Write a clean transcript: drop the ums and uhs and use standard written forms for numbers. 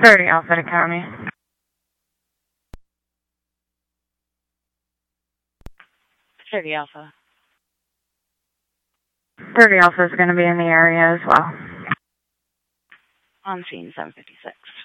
30 Alpha to County. 30 Alpha. 30 Alpha is going to be in the area as well. On scene 756.